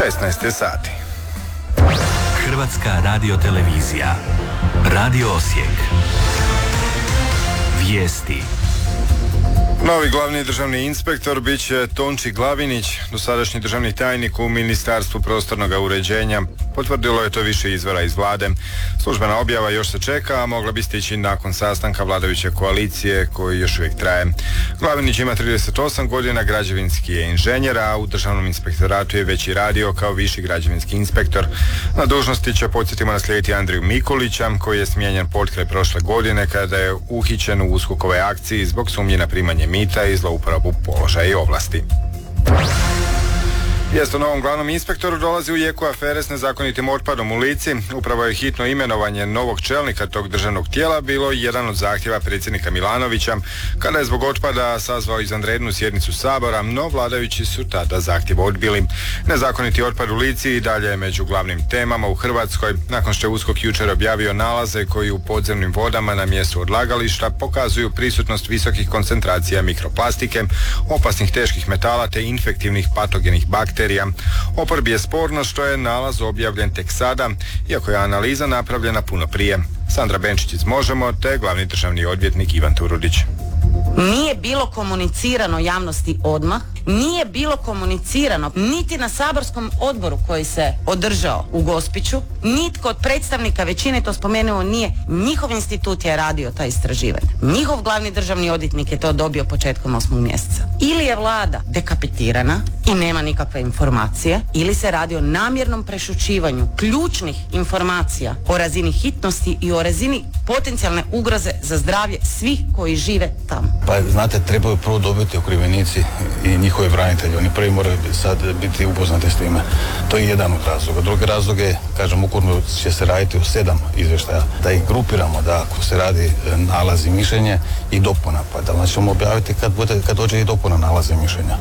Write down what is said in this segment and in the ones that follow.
16 sati. Hrvatska radiotelevizija. Radio Osijek. Vijesti. Novi glavni državni inspektor bit će Tonči Glavinić, dosadašnji državni tajnik u Ministarstvu prostornog uređenja. Potvrdilo je to više izvora iz vlade. Službena objava još se čeka, a mogla bi stići nakon sastanka vladajuće koalicije koji još uvijek traje. Glavinić ima 38 godina, građevinski je inženjer, a u državnom inspektoratu je već i radio kao viši građevinski inspektor. Na dužnosti će, podsjetimo, naslijediti Andriju Mikulića, koji je smijenjen potkraj prošle godine kada je uhićen u USKOK-ovoj akciji zbog sumnje na primanje mita i zlouporabu položaja i ovlasti. Vijest o novom glavnom inspektoru dolazi u jeku afere s nezakonitim otpadom u Lici. Upravo je hitno imenovanje novog čelnika tog državnog tijela bilo jedan od zahtjeva predsjednika Milanovića kada je zbog otpada sazvao izvanrednu sjednicu Sabora, no vladajući su tada zahtjev odbili. Nezakoniti otpad u Lici i dalje je među glavnim temama u Hrvatskoj, nakon što je USKOK jučer objavio nalaze koji u podzemnim vodama na mjestu odlagališta pokazuju prisutnost visokih koncentracija mikroplastike, opasnih teških metala te infektivnih patogenih bakterija. Oporbi je sporno što je nalaz objavljen tek sada, iako je analiza napravljena puno prije. Sandra Benčić iz Možemo te glavni državni odvjetnik Ivan Turudić. Nije bilo komunicirano javnosti odmah, nije bilo komunicirano niti na saborskom odboru koji se održao u Gospiću, nitko od predstavnika većine to spomenuo nije, njihov institut je radio taj istraživanje. Njihov glavni državni odvjetnik je to dobio početkom 8. mjeseca. Ili je vlada dekapitirana i nema nikakve informacije, ili se radi o namjernom prešućivanju ključnih informacija o razini hitnosti i o razini potencijalne ugroze za zdravlje svih koji žive tamo. Pa znate, trebaju prvo dobiti okrivljenici i njihovi branitelji. Oni prvi moraju sad biti upoznati s time. To je jedan od razloga. Drugi razlog je, kažem, ukupno će se raditi u 7 izvještaja. Da ih grupiramo, da ako se radi nalazi i mišljenje i dopuna. Pa da ćemo objaviti kad dođe i dopuna nalaza i mišljenja.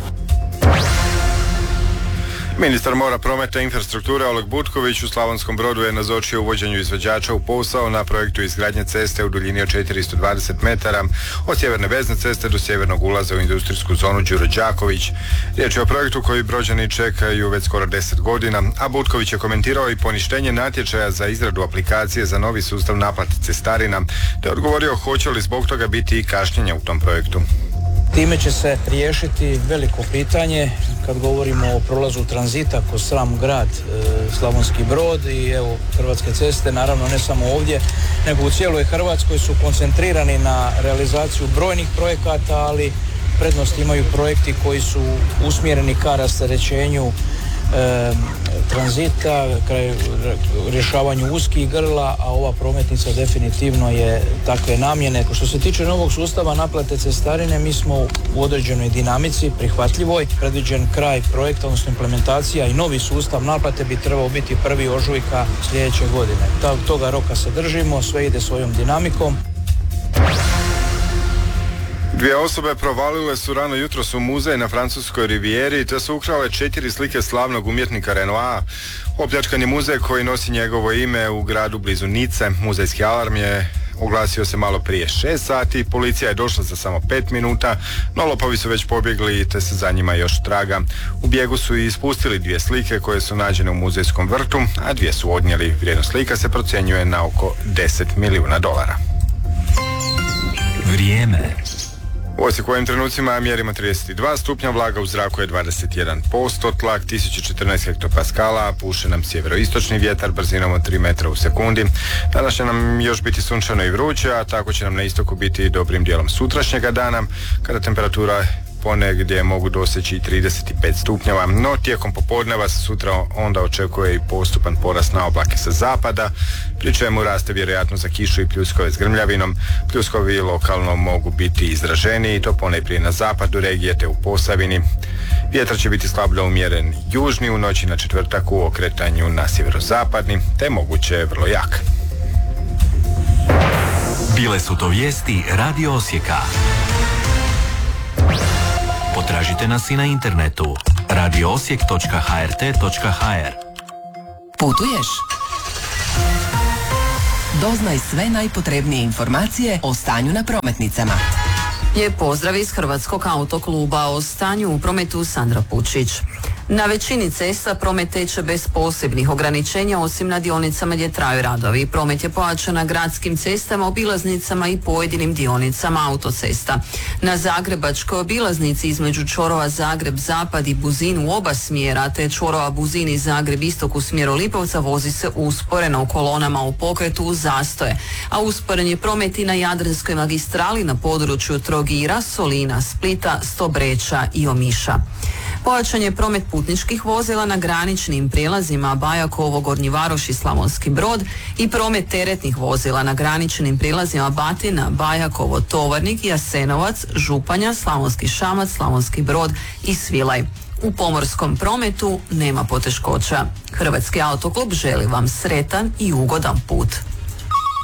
Ministar mora, prometa i infrastrukture Oleg Butković u Slavonskom Brodu je nazočio uvođenju izvođača u posao na projektu izgradnje ceste u duljini od 420 metara od sjeverne vezne ceste do sjevernog ulaza u industrijsku zonu Đuro Đaković. Riječ je o projektu koji Brođani čekaju već skoro 10 godina, a Butković je komentirao i poništenje natječaja za izradu aplikacije za novi sustav naplate cestarina, te odgovorio hoće li zbog toga biti i kašnjenja u tom projektu. Time će se riješiti veliko pitanje kad govorimo o prolazu tranzita kroz sam grad Slavonski Brod i evo Hrvatske ceste, naravno ne samo ovdje, nego u cijeloj Hrvatskoj su koncentrirani na realizaciju brojnih projekata, ali prednost imaju projekti koji su usmjereni ka rasterećenju tranzita, kraj rješavanju uskih grla, a ova prometnica definitivno je takve namjene. Što se tiče novog sustava naplate cestarine, mi smo u određenoj dinamici, prihvatljivoj, predviđen kraj projekta, odnosno implementacija i novi sustav naplate bi trebao biti 1. ožujka sljedeće godine. Toga roka se držimo, sve ide svojom dinamikom. Dvije osobe provalile su rano jutros u muzej na francuskoj rivijeri te su ukrale 4 slike slavnog umjetnika Renoira. Opljačkan je muzej koji nosi njegovo ime u gradu blizu Nice. Muzejski alarm je oglasio se malo prije 6 sati, policija je došla za samo 5 minuta, no lopovi su već pobjegli te se za njima još traga. U bijegu su i ispustili 2 slike koje su nađene u muzejskom vrtu, a 2 su odnijeli. Vrijednost slika se procjenjuje na oko $10 milijuna. Vrijeme. U Osijeku ovim trenucima mjerimo 32 stupnja, vlaga u zraku je 21%, tlak 1014 hektopaskala, puše nam sjeveroistočni vjetar brzinom od 3 metra u sekundi. Danas će nam još biti sunčano i vruće, a tako će nam na istoku biti dobrim dijelom sutrašnjega dana, kada temperatura ponegdje mogu doseći i 35 stupnjeva, no tijekom popodneva se sutra onda očekuje i postupan porast na oblake sa zapada, pri čemu raste vjerojatno za kišu i pljuskove s grmljavinom. Pljuskovi lokalno mogu biti izraženiji i to ponajprije na zapadu regije te u Posavini. Vjetar će biti slablo umjeren južni, u noći na četvrtak u okretanju na sjeverozapadni, te moguće vrlo jak. Bile su to vijesti Radio Osijeka. Potražite nas i na internetu radioosijek.hrt.hr. Putuješ? Doznaj sve najpotrebnije informacije o stanju na prometnicama. Lijep pozdrav iz Hrvatskog autokluba. O stanju u prometu Sandra Pučić. Na većini cesta promet teče bez posebnih ograničenja osim na dionicama gdje traju radovi. Promet je pojačan na gradskim cestama, obilaznicama i pojedinim dionicama autocesta. Na zagrebačkoj obilaznici između čvorova Zagreb-Zapad i Buzin u oba smjera te čvorova Buzin i Zagreb-Istok u smjeru Lipovca vozi se usporeno u kolonama u pokretu uz zastoje, a usporen je promet i na Jadranskoj magistrali na području Trogira, Solina, Splita, Stobreča i Omiša. Pojačan je promet putničkih vozila na graničnim prijelazima Bajakovo, Gornji Varoš i Slavonski Brod i promet teretnih vozila na graničnim prijelazima Batina, Bajakovo, Tovarnik, Jasenovac, Županja, Slavonski Šamac, Slavonski Brod i Svilaj. U pomorskom prometu nema poteškoća. Hrvatski autoklub želi vam sretan i ugodan put.